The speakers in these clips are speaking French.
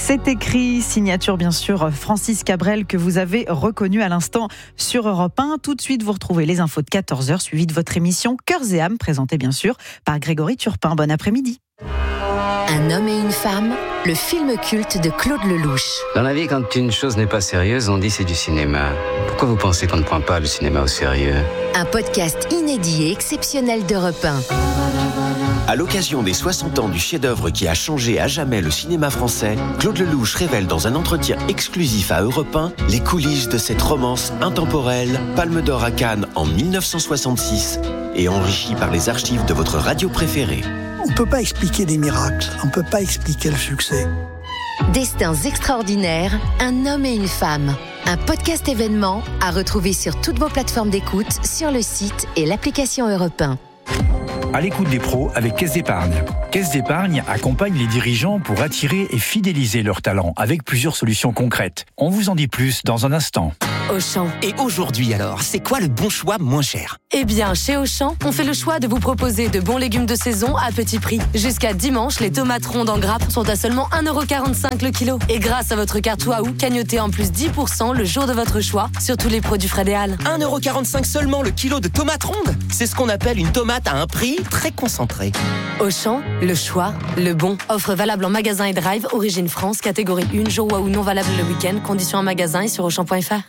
C'est écrit, signature bien sûr Francis Cabrel que vous avez reconnu à l'instant sur Europe 1. Tout de suite, vous retrouvez les infos de 14h suivies de votre émission Cœurs et âmes, présentée bien sûr par Grégory Turpin. Bon après-midi. Un homme et une femme, le film culte de Claude Lelouch. Dans la vie, quand une chose n'est pas sérieuse, on dit c'est du cinéma. Pourquoi vous pensez qu'on ne prend pas le cinéma au sérieux ? Un podcast inédit et exceptionnel d'Europe 1. À l'occasion des 60 ans du chef-d'œuvre qui a changé à jamais le cinéma français, Claude Lelouch révèle dans un entretien exclusif à Europe 1 les coulisses de cette romance intemporelle, Palme d'Or à Cannes en 1966 et enrichie par les archives de votre radio préférée. On ne peut pas expliquer des miracles, on ne peut pas expliquer le succès. Destins extraordinaires, un homme et une femme. Un podcast événement à retrouver sur toutes vos plateformes d'écoute, sur le site et l'application Europe 1. À l'écoute des pros avec Caisse d'Épargne. Caisse d'Épargne accompagne les dirigeants pour attirer et fidéliser leurs talents avec plusieurs solutions concrètes. On vous en dit plus dans un instant. Auchan. Et aujourd'hui alors, c'est quoi le bon choix moins cher ? Eh bien, chez Auchan, on fait le choix de vous proposer de bons légumes de saison à petit prix. Jusqu'à dimanche, les tomates rondes en grappe sont à seulement 1,45€ le kilo. Et grâce à votre carte Waouh, cagnotez en plus 10% le jour de votre choix sur tous les produits Frédéal. 1,45€ seulement le kilo de tomates rondes ? C'est ce qu'on appelle une tomate à un prix très concentré. Auchan, le choix, le bon. Offre valable en magasin et drive, origine France, catégorie 1, jour Waouh non valable le week-end, conditions en magasin et sur auchan.fr.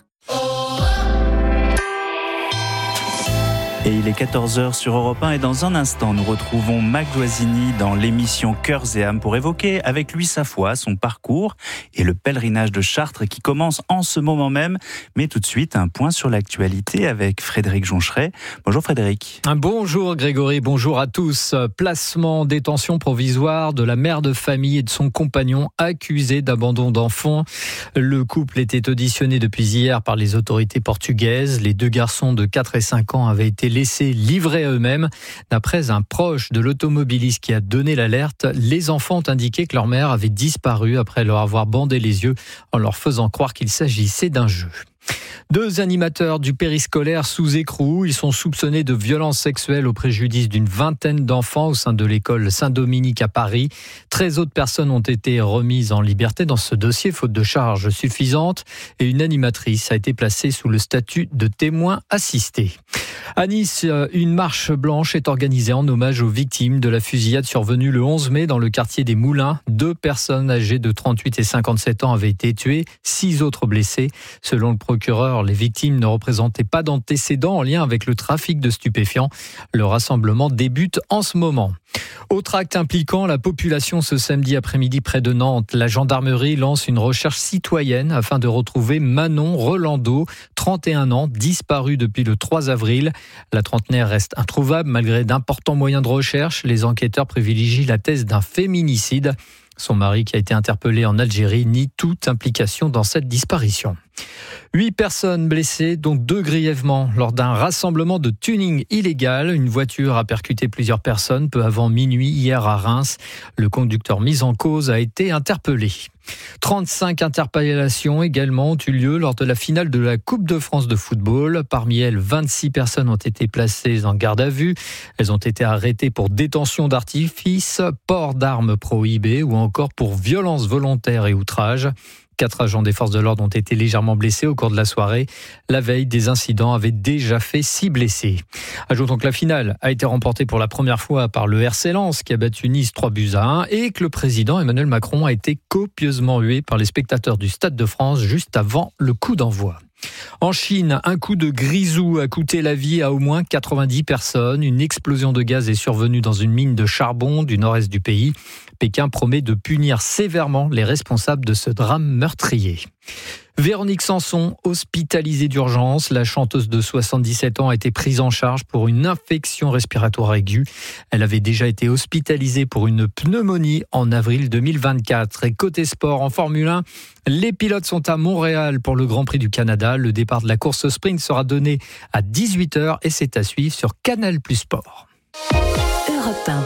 Et il est 14h sur Europe 1 et dans un instant, nous retrouvons Mac Doisini dans l'émission Cœurs et âmes pour évoquer avec lui sa foi, son parcours et le pèlerinage de Chartres qui commence en ce moment même. Mais tout de suite, un point sur l'actualité avec Frédéric Joncheret. Bonjour Frédéric. Bonjour Grégory, bonjour à tous. Placement en détention provisoire de la mère de famille et de son compagnon accusés d'abandon d'enfants. Le couple était auditionné depuis hier par les autorités portugaises. Les deux garçons de 4 et 5 ans avaient été laissés livrer à eux-mêmes. D'après un proche de l'automobiliste qui a donné l'alerte, les enfants ont indiqué que leur mère avait disparu après leur avoir bandé les yeux en leur faisant croire qu'il s'agissait d'un jeu. 2 animateurs du périscolaire sous écrou. Ils sont soupçonnés de violences sexuelles au préjudice d'une vingtaine d'enfants au sein de l'école Saint-Dominique à Paris. 13 autres personnes ont été remises en liberté dans ce dossier, faute de charges suffisantes. Et une animatrice a été placée sous le statut de témoin assisté. À Nice, une marche blanche est organisée en hommage aux victimes de la fusillade survenue le 11 mai dans le quartier des Moulins. 2 personnes âgées de 38 et 57 ans avaient été tuées, 6 autres blessées. Selon le procureur, les victimes ne représentaient pas d'antécédents en lien avec le trafic de stupéfiants. Le rassemblement débute en ce moment. Autre acte impliquant la population ce samedi après-midi près de Nantes. La gendarmerie lance une recherche citoyenne afin de retrouver Manon Rolando, 31 ans, disparue depuis le 3 avril. La trentenaire reste introuvable malgré d'importants moyens de recherche. Les enquêteurs privilégient la thèse d'un féminicide. Son mari, qui a été interpellé en Algérie, nie toute implication dans cette disparition. 8 personnes blessées, dont 2 grièvement, lors d'un rassemblement de tuning illégal. Une voiture a percuté plusieurs personnes peu avant minuit hier à Reims. Le conducteur mis en cause a été interpellé. 35 interpellations également ont eu lieu lors de la finale de la Coupe de France de football. Parmi elles, 26 personnes ont été placées en garde à vue. Elles ont été arrêtées pour détention d'artifice, port d'armes prohibées ou encore pour violence volontaire et outrage. 4 agents des forces de l'ordre ont été légèrement blessés au cours de la soirée. La veille, des incidents avaient déjà fait 6 blessés. Ajoutons que la finale a été remportée pour la première fois par le RC Lens qui a battu Nice 3-1 et que le président Emmanuel Macron a été copieusement hué par les spectateurs du Stade de France juste avant le coup d'envoi. En Chine, un coup de grisou a coûté la vie à au moins 90 personnes. Une explosion de gaz est survenue dans une mine de charbon du nord-est du pays. Pékin promet de punir sévèrement les responsables de ce drame meurtrier. Véronique Sanson, hospitalisée d'urgence. La chanteuse de 77 ans a été prise en charge pour une infection respiratoire aiguë. Elle avait déjà été hospitalisée pour une pneumonie en avril 2024. Et côté sport, en Formule 1, les pilotes sont à Montréal pour le Grand Prix du Canada. Le départ de la course sprint sera donné à 18h et c'est à suivre sur Canal+ Sport. Europe 1.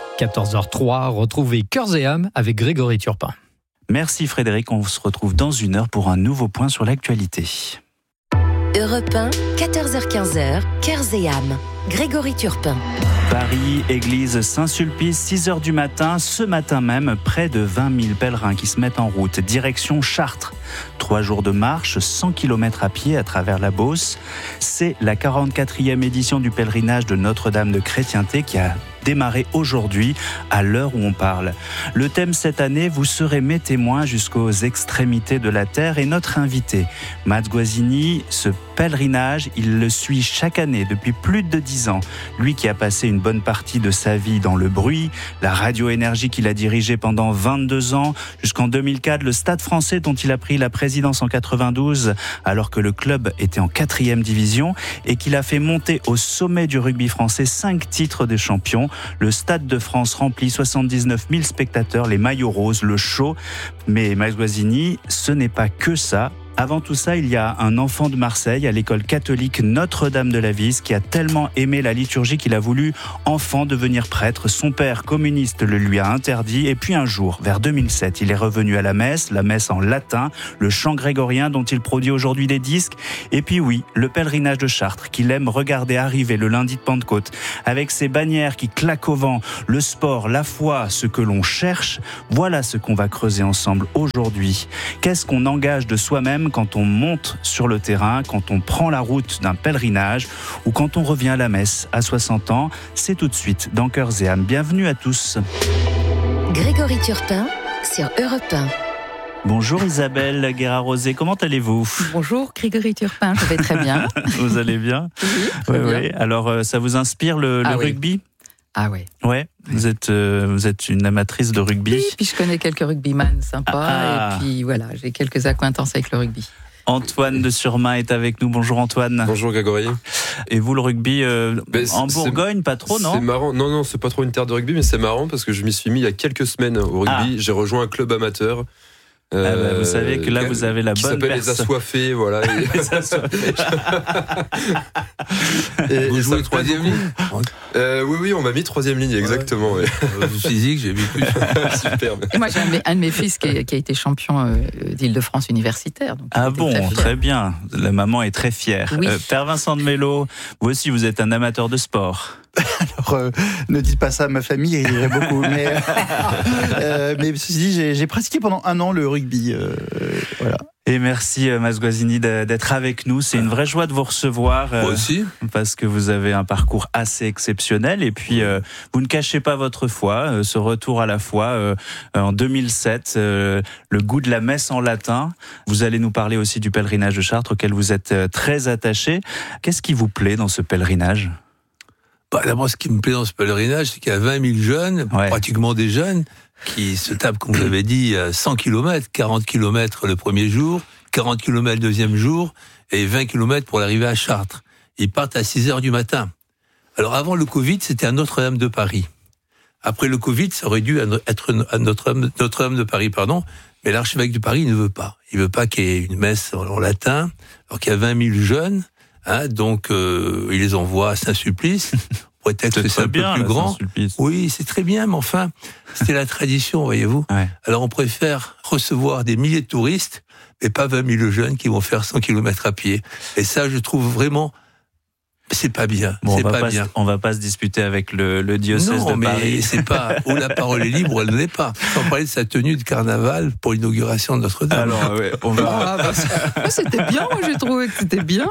14h03, retrouvez Cœurs et âmes avec Grégory Turpin. Merci Frédéric, on se retrouve dans 1 heure pour un nouveau point sur l'actualité. Europe 1, 14h-15h, Cœurs et âmes. Grégory Turpin. Paris, église Saint-Sulpice, 6h du matin. Ce matin même, près de 20 000 pèlerins qui se mettent en route. Direction Chartres. 3 jours de marche, 100 km à pied à travers la Beauce. C'est la 44e édition du pèlerinage de Notre-Dame de Chrétienté qui a démarré aujourd'hui, à l'heure où on parle. Le thème cette année, vous serez mes témoins jusqu'aux extrémités de la terre. Et notre invité, Mads Guazzini, ce pèlerinage, il le suit chaque année depuis plus de 10 ans. Lui qui a passé une bonne partie de sa vie dans le bruit, la radio-énergie qu'il a dirigée pendant 22 ans, jusqu'en 2004, le Stade français dont il a pris la présidence en 92, alors que le club était en 4e division, et qu'il a fait monter au sommet du rugby français 5 titres de champion. Le Stade de France remplit 79 000 spectateurs, les maillots roses, le show. Mais Mads Guazzini, ce n'est pas que ça. Avant tout ça, il y a un enfant de Marseille à l'école catholique Notre-Dame de la Vise qui a tellement aimé la liturgie qu'il a voulu, enfant, devenir prêtre. Son père, communiste, le lui a interdit. Et puis un jour, vers 2007, il est revenu à la messe en latin, le chant grégorien dont il produit aujourd'hui des disques. Et puis oui, le pèlerinage de Chartres qu'il aime regarder arriver le lundi de Pentecôte, avec ses bannières qui claquent au vent, le sport, la foi, ce que l'on cherche. Voilà ce qu'on va creuser ensemble aujourd'hui. Qu'est-ce qu'on engage de soi-même quand on monte sur le terrain, quand on prend la route d'un pèlerinage ou quand on revient à la messe à 60 ans? C'est tout de suite dans Cœurs et âmes. Bienvenue à tous. Grégory Turpin sur Europe 1. Bonjour Isabelle Guerra-Rosé, comment allez-vous? Bonjour Grégory Turpin, je vais très bien. Vous allez bien? Oui, oui. Alors ça vous inspire le rugby? Ah oui. Ouais, vous êtes une amatrice de rugby. Oui, puis je connais quelques rugbyman sympas, et puis voilà, j'ai quelques accointances avec le rugby. Antoine de Surmain est avec nous. Bonjour Antoine. Bonjour Grégory. Et vous, le rugby, en Bourgogne, pas trop, non? C'est marrant. Non, c'est pas trop une terre de rugby, mais c'est marrant parce que je m'y suis mis il y a quelques semaines au rugby. J'ai rejoint un club amateur. Vous savez que là, vous avez la bonne personne. Qui s'appelle les Assoiffés, voilà. Les Assoiffés. Vous jouez troisième ligne? Oui, on m'a mis 3e ligne, exactement. Ouais. Physique, j'ai vu plus. Super. Et moi, j'ai un de mes fils qui a été champion d'Île-de-France universitaire. Donc très bien. La maman est très fière. Oui. Père Vincent de Mello, vous aussi, vous êtes un amateur de sport. Alors, ne dites pas ça à ma famille, il rirait beaucoup. Mais ceci dit, j'ai pratiqué pendant 1 an le rugby. Voilà. Et merci Mads Guazzini d'être avec nous. C'est une vraie joie de vous recevoir. Moi aussi. Parce que vous avez un parcours assez exceptionnel. Et puis, vous ne cachez pas votre foi. Ce retour à la foi en 2007, le goût de la messe en latin. Vous allez nous parler aussi du pèlerinage de Chartres auquel vous êtes très attaché. Qu'est-ce qui vous plaît dans ce pèlerinage ? D'abord, ce qui me plaît dans ce pèlerinage, c'est qu'il y a 20 000 jeunes, pratiquement des jeunes, qui se tapent, comme vous avez dit, 100 km, 40 km le premier jour, 40 km le deuxième jour, et 20 km pour l'arrivée à Chartres. Ils partent à 6h du matin. Alors avant le Covid, c'était à Notre-Dame de Paris. Après le Covid, ça aurait dû être à Notre-Dame de Paris, mais l'archevêque de Paris ne veut pas. Il veut pas qu'il y ait une messe en latin, alors qu'il y a 20 000 jeunes. Donc, il les envoie à Saint-Sulpice. Prétexte que c'est un peu plus grand. Oui, c'est très bien, mais enfin, c'était la tradition, voyez-vous. Ouais. Alors, on préfère recevoir des milliers de touristes, mais pas 20 000 jeunes qui vont faire 100 km à pied. Et ça, je trouve vraiment, c'est pas bien. Bon, c'est pas bien. On va pas se disputer avec le diocèse de Paris. Non, mais c'est pas où la parole est libre, elle ne l'est pas. Sans parler de sa tenue de carnaval pour l'inauguration de Notre-Dame. Alors, on va. C'était bien, moi j'ai trouvé que c'était bien.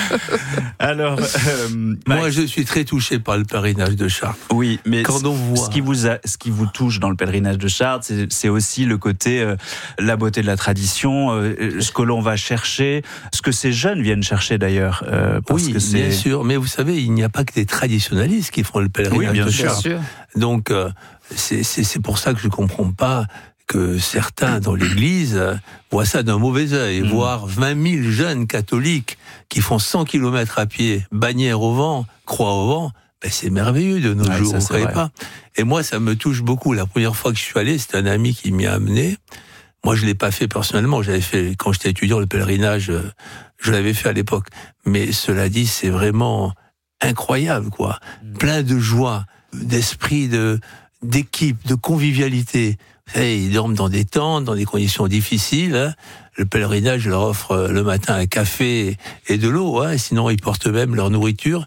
Alors, moi je suis très touché par le pèlerinage de Chartres. Oui, mais quand on voit ce qui vous touche dans le pèlerinage de Chartres, c'est aussi le côté la beauté de la tradition, ce que l'on va chercher, ce que ces jeunes viennent chercher d'ailleurs. Oui, bien sûr. Mais vous savez, il n'y a pas que des traditionalistes qui font le pèlerinage de Chartres. Donc, c'est pour ça que je ne comprends pas que certains dans l'Église voient ça d'un mauvais œil. Voir 20 000 jeunes catholiques qui font 100 km à pied, bannière au vent, croix au vent, c'est merveilleux de nos jours, vous ne savez pas. Et moi, ça me touche beaucoup. La première fois que je suis allé, c'était un ami qui m'y a amené. Moi, je l'ai pas fait personnellement. J'avais fait, quand j'étais étudiant, le pèlerinage, je l'avais fait à l'époque. Mais cela dit, c'est vraiment incroyable, quoi. Plein de joie, d'esprit, d'équipe, de convivialité. Vous savez, ils dorment dans des tentes, dans des conditions difficiles. Hein. Le pèlerinage leur offre le matin un café et de l'eau. Hein. Sinon, ils portent eux-mêmes leur nourriture.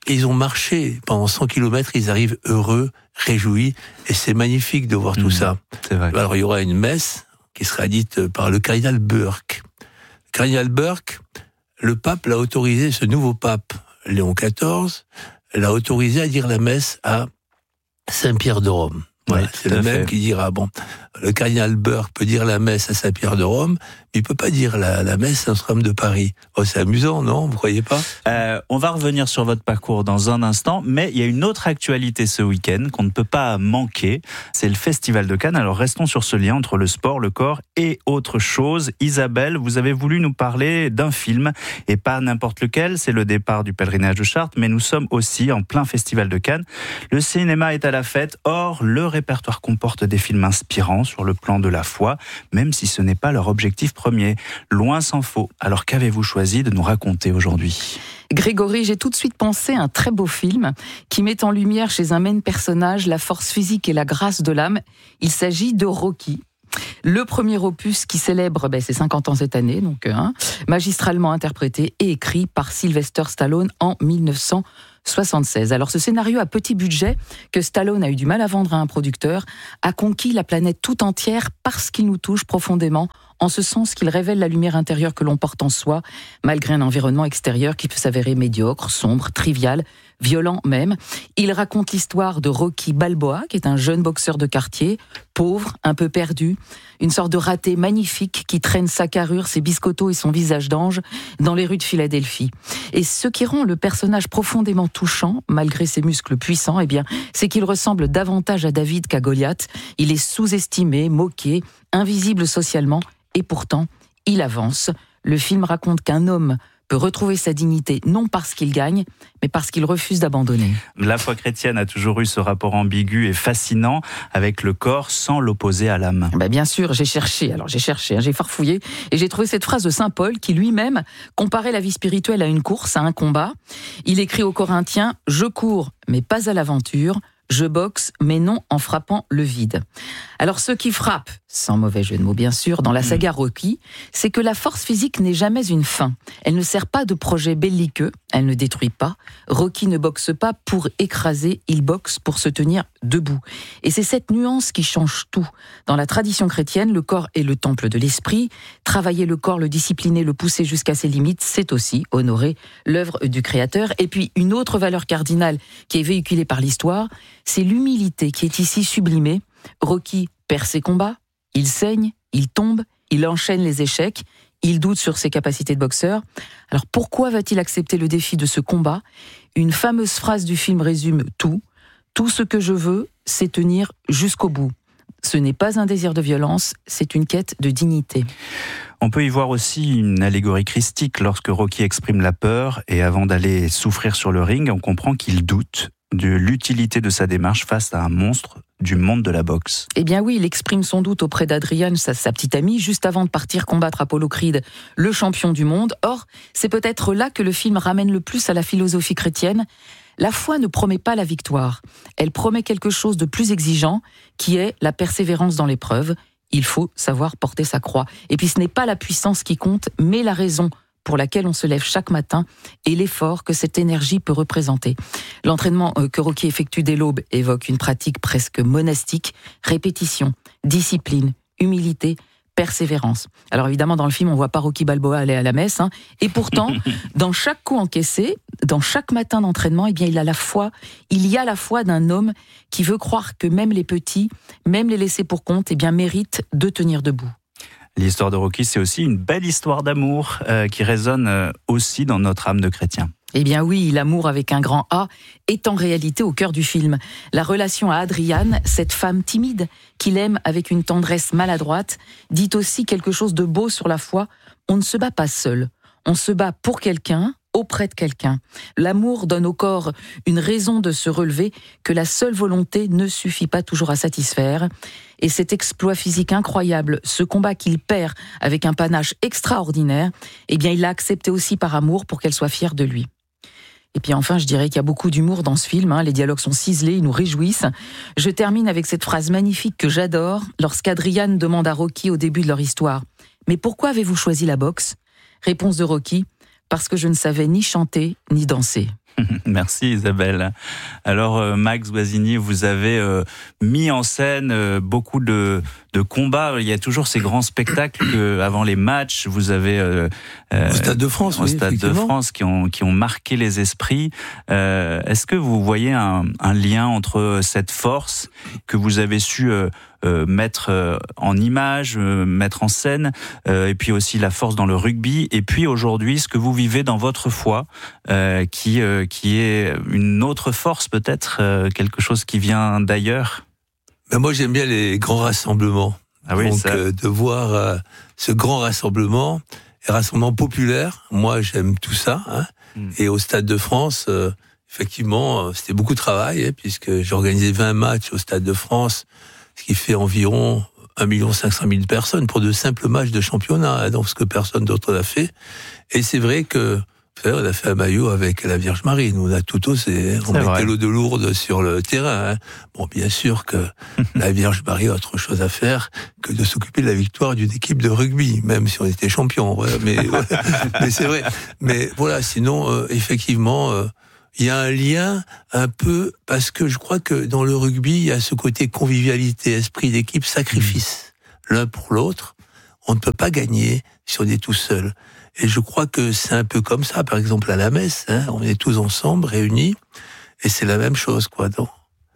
Et ils ont marché pendant 100 km, ils arrivent heureux, réjouis, et c'est magnifique de voir tout ça. C'est vrai. Alors il y aura une messe qui sera dite par le cardinal Burke. Le cardinal Burke, le pape l'a autorisé, ce nouveau pape, Léon XIV, l'a autorisé à dire la messe à Saint-Pierre de Rome. Voilà, c'est le même qui dira, bon, le cardinal Burke peut dire la messe à Saint-Pierre de Rome, mais il peut pas dire la messe à Notre-Dame de Paris. Oh, c'est amusant, non? Vous croyez pas? On va revenir sur votre parcours dans un instant, mais il y a une autre actualité ce week-end qu'on ne peut pas manquer. C'est le Festival de Cannes. Alors restons sur ce lien entre le sport, le corps et autre chose. Isabelle, vous avez voulu nous parler d'un film, et pas n'importe lequel. C'est le départ du pèlerinage de Chartres, mais nous sommes aussi en plein Festival de Cannes. Le cinéma est à la fête. Or, le répertoire comporte des films inspirants sur le plan de la foi, même si ce n'est pas leur objectif premier. Loin s'en faut. Alors qu'avez-vous choisi de nous raconter aujourd'hui ? Grégory, j'ai tout de suite pensé à un très beau film qui met en lumière chez un même personnage la force physique et la grâce de l'âme. Il s'agit de Rocky. Le premier opus qui célèbre ses 50 ans cette année, donc magistralement interprété et écrit par Sylvester Stallone en 1976. Alors ce scénario à petit budget, que Stallone a eu du mal à vendre à un producteur, a conquis la planète tout entière parce qu'il nous touche profondément, en ce sens qu'il révèle la lumière intérieure que l'on porte en soi, malgré un environnement extérieur qui peut s'avérer médiocre, sombre, trivial, violent même. Il raconte l'histoire de Rocky Balboa, qui est un jeune boxeur de quartier, pauvre, un peu perdu, une sorte de raté magnifique qui traîne sa carrure, ses biscottos et son visage d'ange dans les rues de Philadelphie. Et ce qui rend le personnage profondément touchant, malgré ses muscles puissants, c'est qu'il ressemble davantage à David qu'à Goliath. Il est sous-estimé, moqué, invisible socialement, et pourtant, il avance. Le film raconte qu'un homme peut retrouver sa dignité, non parce qu'il gagne, mais parce qu'il refuse d'abandonner. La foi chrétienne a toujours eu ce rapport ambigu et fascinant avec le corps sans l'opposer à l'âme. Bien sûr, j'ai cherché, j'ai farfouillé, et j'ai trouvé cette phrase de saint Paul qui lui-même comparait la vie spirituelle à une course, à un combat. Il écrit aux Corinthiens « Je cours, mais pas à l'aventure ». Je boxe, mais non en frappant le vide. Alors ce qui frappe, sans mauvais jeu de mots bien sûr, dans la saga Rocky, c'est que la force physique n'est jamais une fin. Elle ne sert pas de projet belliqueux, elle ne détruit pas. Rocky ne boxe pas pour écraser, il boxe pour se tenir debout. Et c'est cette nuance qui change tout. Dans la tradition chrétienne, le corps est le temple de l'esprit. Travailler le corps, le discipliner, le pousser jusqu'à ses limites, c'est aussi honorer l'œuvre du Créateur. Et puis une autre valeur cardinale qui est véhiculée par l'histoire, c'est l'humilité qui est ici sublimée. Rocky perd ses combats, il saigne, il tombe, il enchaîne les échecs, il doute sur ses capacités de boxeur. Alors pourquoi va-t-il accepter le défi de ce combat ? Une fameuse phrase du film résume tout. Tout ce que je veux, c'est tenir jusqu'au bout. Ce n'est pas un désir de violence, c'est une quête de dignité. On peut y voir aussi une allégorie christique lorsque Rocky exprime la peur et avant d'aller souffrir sur le ring, on comprend qu'il doute de l'utilité de sa démarche face à un monstre du monde de la boxe. Oui, il exprime son doute auprès d'Adriane, sa petite amie, juste avant de partir combattre Apollo Creed, le champion du monde. Or, c'est peut-être là que le film ramène le plus à la philosophie chrétienne. La foi ne promet pas la victoire. Elle promet quelque chose de plus exigeant, qui est la persévérance dans l'épreuve. Il faut savoir porter sa croix. Et puis ce n'est pas la puissance qui compte, mais la raison pour laquelle on se lève chaque matin et l'effort que cette énergie peut représenter. L'entraînement que Rocky effectue dès l'aube évoque une pratique presque monastique, répétition, discipline, humilité, persévérance. Alors évidemment, dans le film, on voit pas Rocky Balboa aller à la messe, et pourtant, dans chaque coup encaissé, dans chaque matin d'entraînement, il y a la foi d'un homme qui veut croire que même les petits, même les laissés pour compte, méritent de tenir debout. L'histoire de Rocky, c'est aussi une belle histoire d'amour qui résonne aussi dans notre âme de chrétien. Oui, l'amour avec un grand A est en réalité au cœur du film. La relation à Adriane, cette femme timide, qu'il aime avec une tendresse maladroite, dit aussi quelque chose de beau sur la foi. On ne se bat pas seul, on se bat pour quelqu'un, auprès de quelqu'un. L'amour donne au corps une raison de se relever que la seule volonté ne suffit pas toujours à satisfaire. Et cet exploit physique incroyable, ce combat qu'il perd avec un panache extraordinaire, il l'a accepté aussi par amour pour qu'elle soit fière de lui. Et puis enfin, je dirais qu'il y a beaucoup d'humour dans ce film, les dialogues sont ciselés, ils nous réjouissent. Je termine avec cette phrase magnifique que j'adore, lorsqu'Adriane demande à Rocky au début de leur histoire « Mais pourquoi avez-vous choisi la boxe ?» Réponse de Rocky « Parce que je ne savais ni chanter ni danser. » Merci Isabelle. Alors Max Guazzini, vous avez mis en scène beaucoup de combats. Il y a toujours ces grands spectacles avant les matchs. Vous avez au Stade de France, au Stade de France qui ont marqué les esprits. Est-ce que vous voyez un lien entre cette force que vous avez su mettre en image, mettre en scène, et puis aussi la force dans le rugby, et puis aujourd'hui ce que vous vivez dans votre foi, qui est une autre force peut-être, quelque chose qui vient d'ailleurs? Ben moi j'aime bien les grands rassemblements. Ah oui, donc de voir ce grand rassemblement, et rassemblement populaire, moi j'aime tout ça. Hein. Et au Stade de France, effectivement, c'était beaucoup de travail, puisque j'ai organisé 20 matchs au Stade de France, ce qui fait environ 1 500 000 personnes pour de simples matchs de championnat, donc ce que personne d'autre n'a fait. Et c'est vrai que on a fait un maillot avec la Vierge Marie, nous on a tout osé, on mettait l'eau de Lourdes sur le terrain. Hein. Bon, bien sûr que la Vierge Marie a autre chose à faire que de s'occuper de la victoire d'une équipe de rugby, même si on était champion. Voilà, mais c'est vrai. Mais voilà, sinon, effectivement, il y a un lien un peu, parce que je crois que dans le rugby, il y a ce côté convivialité, esprit d'équipe, sacrifice, l'un pour l'autre. On ne peut pas gagner si on est tout seul. Et je crois que c'est un peu comme ça, par exemple à la messe, hein, on est tous ensemble, réunis, et c'est la même chose, quoi. Donc.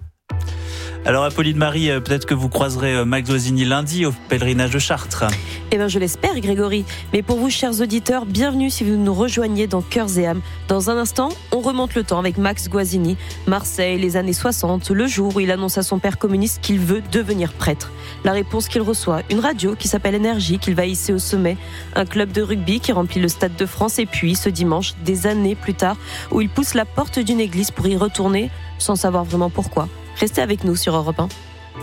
Alors Apolline Marie, peut-être que vous croiserez Max Guazzini lundi au pèlerinage de Chartres. Eh bien je l'espère Grégory. Mais pour vous chers auditeurs, bienvenue si vous nous rejoignez dans Cœurs et âmes. Dans un instant, on remonte le temps avec Max Guazzini. Marseille, les années 60, le jour où il annonce à son père communiste qu'il veut devenir prêtre. La réponse qu'il reçoit, une radio qui s'appelle Énergie, qu'il va hisser au sommet. Un club de rugby qui remplit le Stade de France. Et puis ce dimanche, des années plus tard, où il pousse la porte d'une église pour y retourner sans savoir vraiment pourquoi. Restez avec nous sur Europe 1.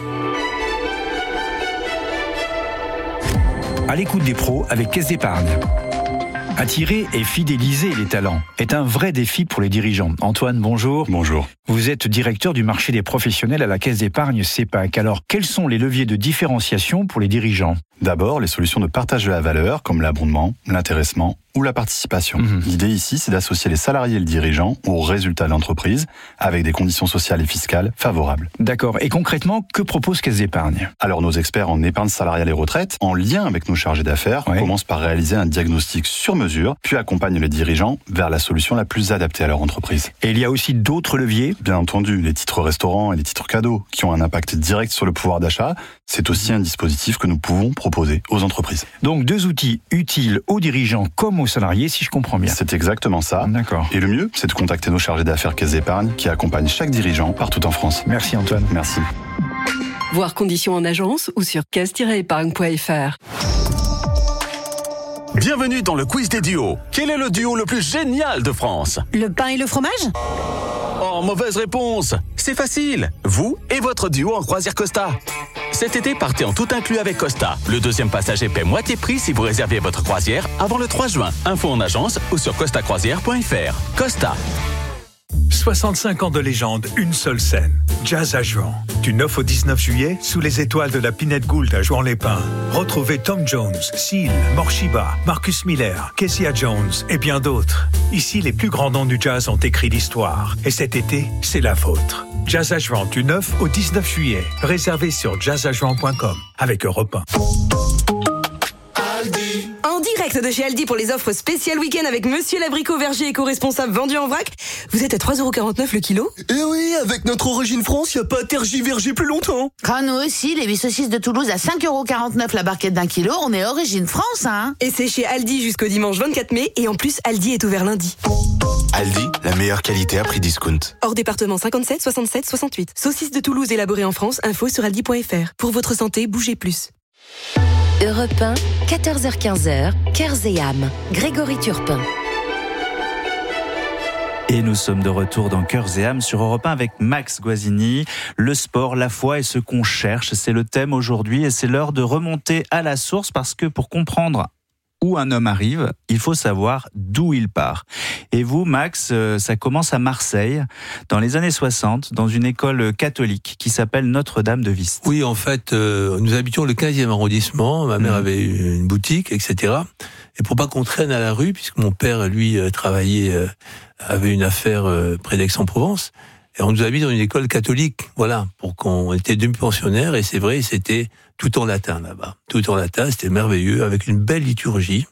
À l'écoute des pros avec Caisse d'Épargne. Attirer et fidéliser les talents est un vrai défi pour les dirigeants. Antoine, bonjour. Bonjour. Vous êtes directeur du marché des professionnels à la Caisse d'Épargne CEPAC. Alors, quels sont les leviers de différenciation pour les dirigeants ? D'abord, les solutions de partage de la valeur, comme l'abondement, l'intéressement ou la participation. L'idée ici, c'est d'associer les salariés et le dirigeant aux résultats de l'entreprise avec des conditions sociales et fiscales favorables. D'accord. Et concrètement, que propose Caisse d'Épargne ? Alors, nos experts en épargne salariale et retraite, en lien avec nos chargés d'affaires, commencent par réaliser un diagnostic sur mesure, puis accompagnent les dirigeants vers la solution la plus adaptée à leur entreprise. Et il y a aussi d'autres leviers ? Bien entendu, les titres restaurants et les titres cadeaux, qui ont un impact direct sur le pouvoir d'achat, c'est aussi un dispositif que nous pouvons proposer aux entreprises. Donc 2 outils utiles aux dirigeants comme aux salariés, si je comprends bien. C'est exactement ça. D'accord. Et le mieux, c'est de contacter nos chargés d'affaires Caisse d'Épargne qui accompagnent chaque dirigeant partout en France. Merci Antoine. Merci. Voir conditions en agence ou sur caisse-épargne.fr. Bienvenue dans le quiz des duos. Quel est le duo le plus génial de France ? Le pain et le fromage ? Oh, mauvaise réponse. C'est facile. Vous et votre duo en croisière Costa. Cet été, partez en tout inclus avec Costa. Le deuxième passager paie moitié prix si vous réservez votre croisière avant le 3 juin. Info en agence ou sur costacroisière.fr. Costa. 65 ans de légende, une seule scène. Jazz à Juan. Du 9 au 19 juillet, sous les étoiles de la Pinette Gould à Juan-les-Pins. Retrouvez Tom Jones, Seal, Morshiba, Marcus Miller, Kezia Jones et bien d'autres. Ici, les plus grands noms du jazz ont écrit l'histoire. Et cet été, c'est la vôtre. Jazz à Juan du 9 au 19 juillet. Réservé sur jazzajuan.com avec Europe 1. En direct de chez Aldi pour les offres spéciales week-end avec Monsieur l'abricot verger éco-responsable vendu en vrac. Vous êtes à 3,49€ le kilo. Et oui, avec notre origine France, y a pas à tergiverger plus longtemps. Ah, nous aussi, les 8 saucisses de Toulouse à 5,49€ la barquette d'1 kilo, on est origine France, hein. Et c'est chez Aldi jusqu'au dimanche 24 mai, et en plus, Aldi est ouvert lundi. Aldi, la meilleure qualité à prix discount. Hors département 57, 67, 68. Saucisses de Toulouse élaborées en France, info sur aldi.fr. Pour votre santé, bougez plus. Europe 1, 14h-15h, Cœurs et âmes. Grégory Turpin. Et nous sommes de retour dans Cœurs et âmes sur Europe 1 avec Max Guazzini. Le sport, la foi et ce qu'on cherche, c'est le thème aujourd'hui et c'est l'heure de remonter à la source parce que pour comprendre où un homme arrive, il faut savoir d'où il part. Et vous, Max, ça commence à Marseille, dans les années 60, dans une école catholique qui s'appelle Notre-Dame de Vist. Oui, en fait, nous habitions le 15e arrondissement. Ma mère avait une boutique, etc. Et pour pas qu'on traîne à la rue, puisque mon père, lui, travaillait, avait une affaire près d'Aix-en-Provence, et on nous a mis dans une école catholique, voilà, pour qu'on était demi-pensionnaires, et c'est vrai, c'était tout en latin là-bas. Tout en latin, c'était merveilleux, avec une belle liturgie,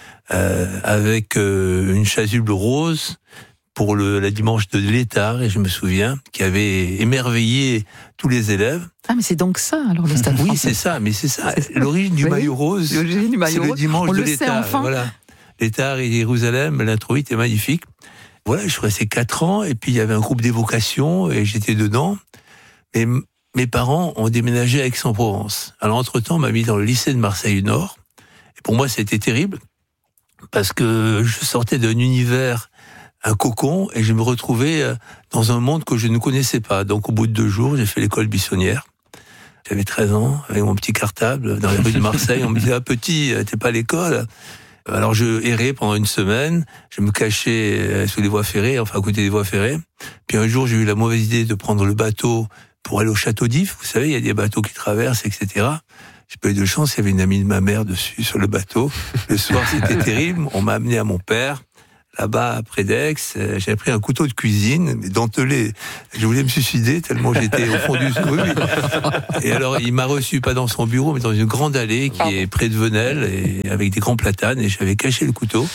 avec une chasuble rose pour la dimanche de l'étard, et je me souviens, qui avait émerveillé tous les élèves. Ah, mais c'est donc ça, alors, le Stade Oui, français. c'est ça, mais c'est ça. L'origine du maillot rose, c'est le dimanche de l'étard. Enfin. Voilà. L'étard et Jérusalem, l'introïte est magnifique. Voilà, je suis resté 4 ans, et puis il y avait un groupe d'évocation, et j'étais dedans. Et mes parents ont déménagé à Aix-en-Provence. Alors, entre-temps, on m'a mis dans le lycée de Marseille-Nord. Et pour moi, c'était terrible, parce que je sortais d'un univers, un cocon, et je me retrouvais dans un monde que je ne connaissais pas. Donc, au bout de 2 jours, j'ai fait l'école buissonnière. J'avais 13 ans, avec mon petit cartable, dans les rues de Marseille. On me disait, petit, t'es pas à l'école? Alors, je errais pendant 1 semaine. Je me cachais sous les voies ferrées, enfin, à côté des voies ferrées. Puis un jour, j'ai eu la mauvaise idée de prendre le bateau pour aller au château d'If. Vous savez, il y a des bateaux qui traversent, etc. J'ai pas eu de chance, il y avait une amie de ma mère dessus, sur le bateau. Le soir, c'était terrible. On m'a amené à mon père. Là-bas, près d'Aix, j'avais pris un couteau de cuisine, mais dentelé. Je voulais me suicider tellement j'étais au fond du... Oui. Et alors, il m'a reçu pas dans son bureau, mais dans une grande allée qui est près de Venelle, et avec des grands platanes, et j'avais caché le couteau.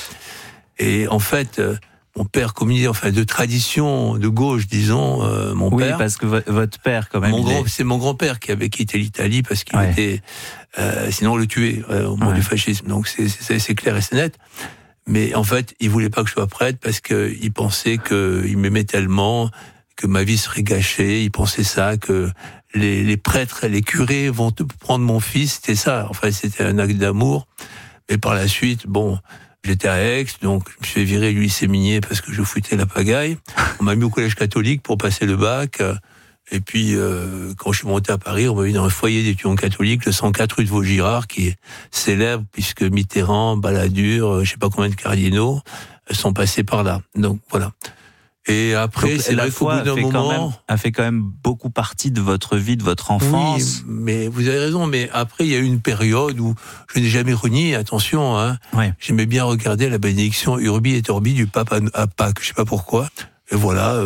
Et en fait, mon père, comme il dit, enfin, de tradition de gauche, disons, mon père... Oui, parce que votre père, quand même... C'est mon grand-père qui avait quitté l'Italie parce qu'il était... sinon, on le tuait au moment du fascisme. Donc, c'est clair et c'est net. Mais en fait, il voulait pas que je sois prêtre parce que il pensait que il m'aimait tellement que ma vie serait gâchée. Il pensait ça, que les prêtres, les curés vont prendre mon fils. C'était ça. Enfin, c'était un acte d'amour. Mais par la suite, bon, j'étais à Aix, donc je me suis fait virer du lycée minier parce que je foutais la pagaille. On m'a mis au collège catholique pour passer le bac. Et puis, quand je suis monté à Paris, on m'a mis dans un foyer d'étudiants catholiques, le 104 rue de Vaugirard, qui est célèbre, puisque Mitterrand, Balladur, je sais pas combien de cardinaux sont passés par là. Donc, voilà. Et après, donc, c'est vrai qu'au bout d'un moment... a fait quand même beaucoup partie de votre vie, de votre enfance. Oui, mais vous avez raison, mais après, il y a eu une période où je n'ai jamais renié, attention, hein. Ouais. J'aimais bien regarder la bénédiction Urbi et Orbi du pape à Pâques, je sais pas pourquoi. Et voilà,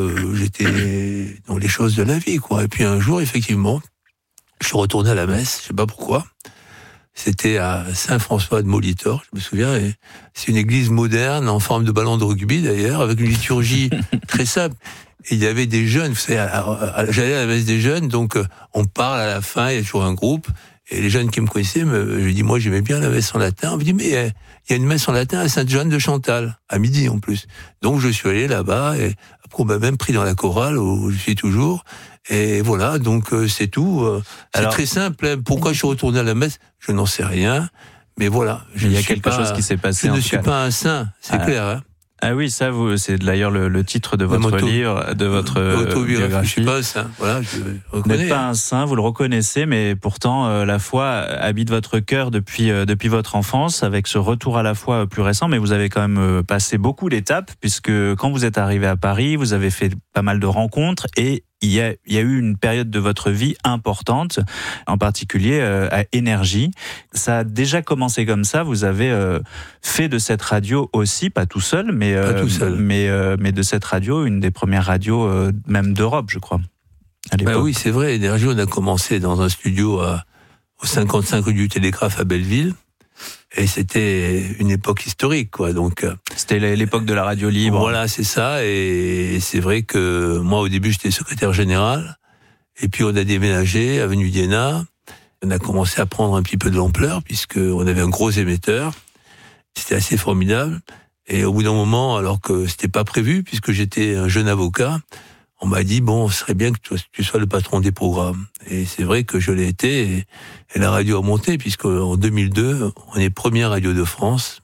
j'étais dans les choses de la vie, quoi. Et puis un jour, effectivement, je suis retourné à la messe, je sais pas pourquoi. C'était à Saint-François de Molitor, je me souviens. Et c'est une église moderne, en forme de ballon de rugby d'ailleurs, avec une liturgie très simple. Et il y avait des jeunes, vous savez, j'allais à la messe des jeunes, donc on parle à la fin, il y a toujours un groupe. Et les jeunes qui me connaissaient, je dis, moi j'aimais bien la messe en latin. On me dit, mais il y a une messe en latin à Sainte-Jeanne de Chantal, à midi en plus. Donc je suis allé là-bas, et après on m'a même pris dans la chorale, où je suis toujours. Et voilà, donc c'est tout. C'est très simple. Pourquoi je suis retourné à la messe, je n'en sais rien. Mais voilà. Il y a quelque chose qui s'est passé. Je ne suis pas un saint, c'est clair. Hein. Ah oui, ça, c'est d'ailleurs le titre de votre livre, de votre biographie. Je suis pas un saint, voilà, je reconnais. Vous n'êtes pas un saint, vous le reconnaissez, mais pourtant, la foi habite votre cœur depuis votre enfance, avec ce retour à la foi plus récent, mais vous avez quand même passé beaucoup d'étapes, puisque quand vous êtes arrivé à Paris, vous avez fait pas mal de rencontres, et il y a eu une période de votre vie importante, en particulier à Énergie. Ça a déjà commencé comme ça. Vous avez fait de cette radio aussi, pas tout seul, mais de cette radio une des premières radios même d'Europe, je crois. À l'époque. Oui, c'est vrai. Énergie, on a commencé dans un studio au 55 rue du Télégraphe à Belleville. Et c'était une époque historique, quoi. Donc c'était l'époque de la radio libre. Voilà, c'est ça. Et c'est vrai que moi, au début, j'étais secrétaire général. Et puis on a déménagé avenue d'Iéna. On a commencé à prendre un petit peu de l'ampleur puisque on avait un gros émetteur. C'était assez formidable. Et au bout d'un moment, alors que c'était pas prévu, puisque j'étais un jeune avocat, on m'a dit, bon, ce serait bien que tu sois le patron des programmes. Et c'est vrai que je l'ai été, et la radio a monté, puisqu'en 2002, on est première radio de France,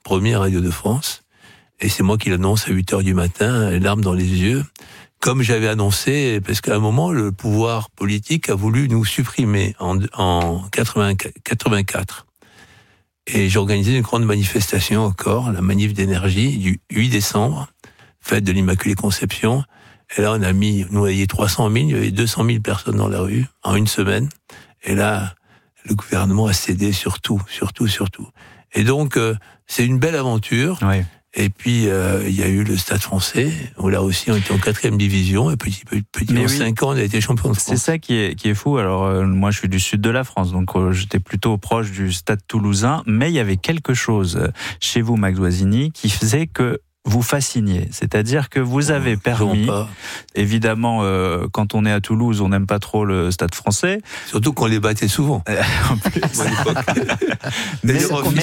et c'est moi qui l'annonce à 8h du matin, les larmes dans les yeux, comme j'avais annoncé, parce qu'à un moment, le pouvoir politique a voulu nous supprimer en 84. Et j'ai organisé une grande manifestation encore, la manif d'énergie, du 8 décembre, fête de l'Immaculée Conception. Et là, nous avions 300 000, il y avait 200 000 personnes dans la rue, en une semaine. Et là, le gouvernement a cédé sur tout. Et donc, c'est une belle aventure. Oui. Et puis, il y a eu le Stade Français, où là aussi, on était en 4e division, et petit, en 5 ans, on a été champion de France. C'est ça qui est fou. Alors, moi, je suis du sud de la France, donc j'étais plutôt proche du Stade Toulousain, mais il y avait quelque chose chez vous, Max Guazzini, qui faisait que vous fasciniez. C'est-à-dire que vous avez permis, évidemment, quand on est à Toulouse, on n'aime pas trop le Stade Français. Surtout qu'on les battait souvent. En plus. mais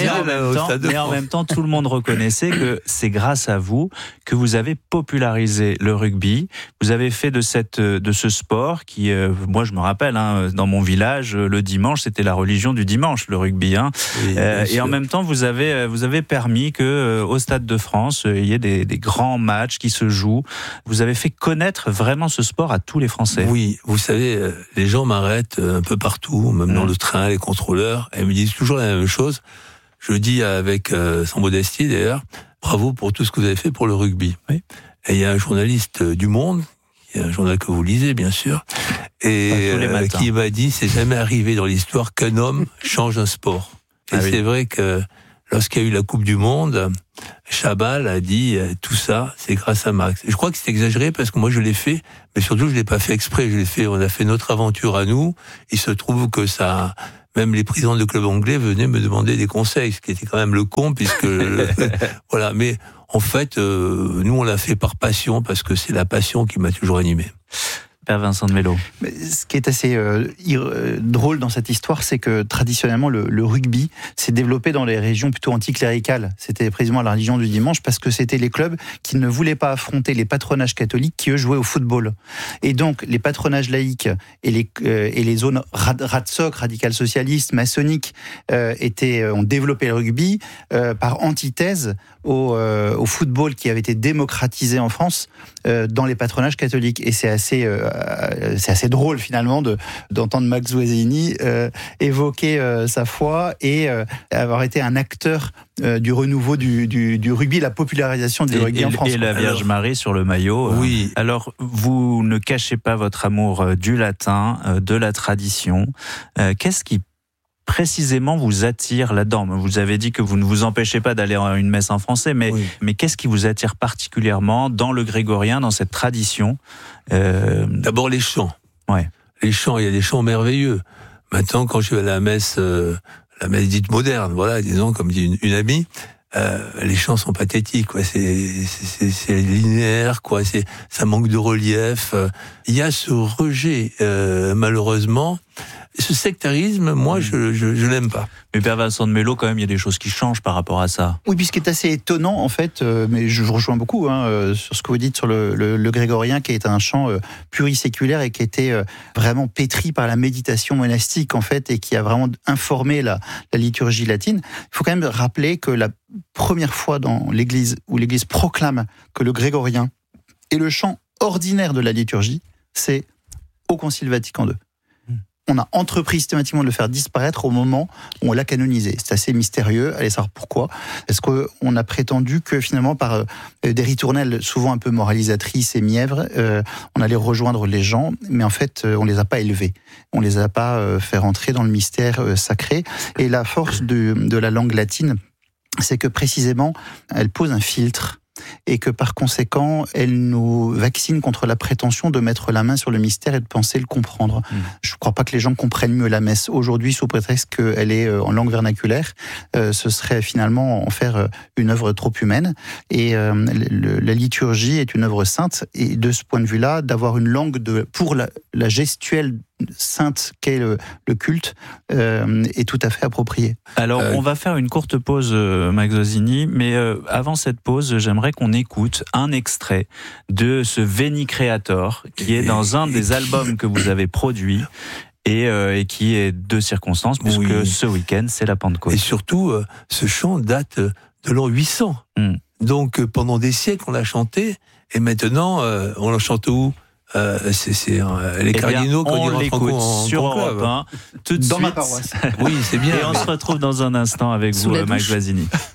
en même temps, tout le monde reconnaissait que c'est grâce à vous que vous avez popularisé le rugby. Vous avez fait de ce sport qui, moi je me rappelle, dans mon village, le dimanche, c'était la religion du dimanche, le rugby. Oui, et en même temps, vous avez permis que au Stade de France, il y ait des grands matchs qui se jouent. Vous avez fait connaître vraiment ce sport à tous les Français. Oui, vous savez, les gens m'arrêtent un peu partout, même dans le train, les contrôleurs, et ils me disent toujours la même chose. Je le dis avec, sans modestie d'ailleurs, bravo pour tout ce que vous avez fait pour le rugby. Oui. Et il y a un journaliste du Monde, il y a un journal que vous lisez bien sûr, et qui m'a dit, c'est jamais arrivé dans l'histoire qu'un homme change un sport. Et c'est vrai que lorsqu'il y a eu la Coupe du Monde, Chabal a dit tout ça, c'est grâce à Max. Je crois que c'est exagéré parce que moi je l'ai fait, mais surtout je l'ai pas fait exprès. On a fait notre aventure à nous. Il se trouve que ça, même les présidents de club anglais venaient me demander des conseils, ce qui était quand même le con puisque voilà. Mais en fait, nous on l'a fait par passion parce que c'est la passion qui m'a toujours animé. Père Vincent de Mello. Ce qui est assez drôle dans cette histoire, c'est que traditionnellement, le rugby s'est développé dans les régions plutôt anticléricales. C'était précisément la religion du dimanche parce que c'était les clubs qui ne voulaient pas affronter les patronages catholiques qui, eux, jouaient au football. Et donc, les patronages laïcs et les zones radsoc, radicales socialistes, maçonniques, ont développé le rugby par antithèse au football qui avait été démocratisé en France dans les patronages catholiques. Et c'est assez drôle finalement d'entendre Max Guazzini évoquer sa foi et avoir été un acteur du renouveau du rugby, la popularisation du rugby en France. Et la Vierge Marie sur le maillot. Oui. Alors, vous ne cachez pas votre amour du latin, de la tradition. Qu'est-ce qui précisément vous attire là-dedans? Vous avez dit que vous ne vous empêchez pas d'aller à une messe en français, mais qu'est-ce qui vous attire particulièrement dans le grégorien, dans cette tradition? D'abord les chants. Ouais. Les chants, il y a des chants merveilleux. Maintenant, quand je vais à la messe dite moderne, voilà, disons, comme dit une amie, les chants sont pathétiques, quoi. C'est linéaire, quoi. Ça manque de relief. Il y a ce rejet, malheureusement. Ce sectarisme, moi, je l'aime pas. Mais Père Vincent de Mello, quand même, il y a des choses qui changent par rapport à ça. Oui, puis ce qui est assez étonnant, en fait, mais je vous rejoins beaucoup sur ce que vous dites sur le grégorien, qui est un chant pluriséculaire et qui était vraiment pétri par la méditation monastique, en fait, et qui a vraiment informé la liturgie latine. Il faut quand même rappeler que la première fois dans l'Église, où l'Église proclame que le grégorien est le chant ordinaire de la liturgie, c'est au Concile Vatican II. On a entrepris systématiquement de le faire disparaître au moment où on l'a canonisé. C'est assez mystérieux. Allez savoir pourquoi. Est-ce qu'on a prétendu que finalement, par des ritournelles souvent un peu moralisatrices et mièvres, on allait rejoindre les gens, mais en fait, on les a pas élevés. On les a pas fait rentrer dans le mystère sacré. Et la force de la langue latine, c'est que précisément, elle pose un filtre. Et que par conséquent, elle nous vaccine contre la prétention de mettre la main sur le mystère et de penser le comprendre. Je ne crois pas que les gens comprennent mieux la messe aujourd'hui sous prétexte qu'elle est en langue vernaculaire. Ce serait finalement en faire une œuvre trop humaine. Et la liturgie est une œuvre sainte. Et de ce point de vue-là, d'avoir une langue pour la gestuelle sainte qu'est le culte est tout à fait approprié. Alors, on va faire une courte pause, Max Guazzini, mais avant cette pause, j'aimerais qu'on écoute un extrait de ce Veni Creator, qui est dans un des albums que vous avez produits et qui est de circonstance, puisque ce week-end, c'est la Pentecôte. Et surtout, ce chant date de l'an 800. Donc, pendant des siècles, on l'a chanté, et maintenant, on le chante où? C'est les cardinaux qu'on on l'écoute sur Europe 1 tout de dans suite. Ma paroisse. Oui, c'est bien. Et on se retrouve dans un instant avec vous, Max Guazzini.